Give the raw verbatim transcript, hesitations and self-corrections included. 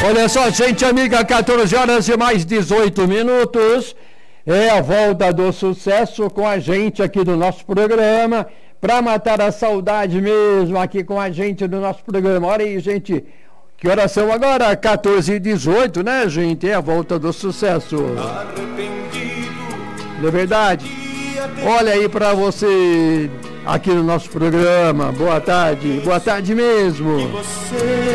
Olha só, gente amiga, quatorze horas e mais dezoito minutos. É a volta do sucesso com a gente aqui do nosso programa. Para matar a saudade mesmo aqui com a gente do nosso programa. Olha aí, gente. Que horas são agora? quatorze e dezoito, né, gente? É a volta do sucesso. Não é verdade? Olha aí para você aqui no nosso programa. Boa tarde. Boa tarde mesmo.